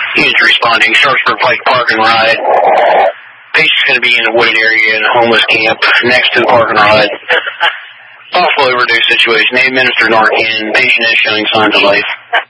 Units responding. Sharpsburg Pike Park and Ride. Patient's going to be in a wooded area in a homeless camp next to the Park and Ride. Possible overdose situation. They administered Narcan. Patient is showing signs of life.